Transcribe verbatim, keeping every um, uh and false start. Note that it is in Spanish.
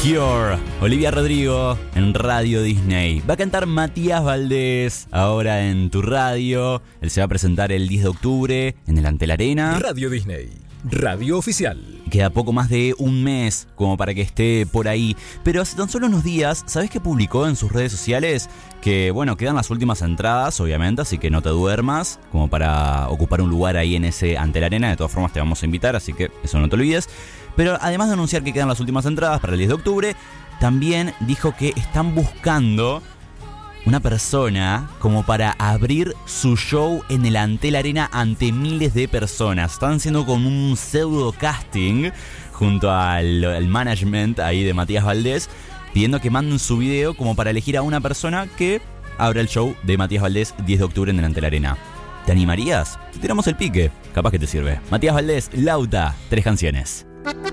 Cure, Olivia Rodrigo en Radio Disney. Va a cantar Matías Valdés ahora en tu radio. Él se va a presentar el diez de octubre en el Antel Arena. Radio Disney, radio oficial. Queda poco más de un mes como para que esté por ahí. Pero hace tan solo unos días, ¿sabés qué publicó en sus redes sociales? Que bueno, quedan las últimas entradas, obviamente, así que no te duermas, como para ocupar un lugar ahí en ese Antel Arena. De todas formas te vamos a invitar, así que eso no te olvides. Pero además de anunciar que quedan las últimas entradas para el diez de octubre, también dijo que están buscando una persona como para abrir su show en el Antel Arena ante miles de personas. Están haciendo como un pseudo casting junto al, al management ahí de Matías Valdés, pidiendo que manden su video como para elegir a una persona que abra el show de Matías Valdés diez de octubre en el Antel Arena. ¿Te animarías? Te tiramos el pique, capaz que te sirve. Matías Valdés, Lauta, tres canciones.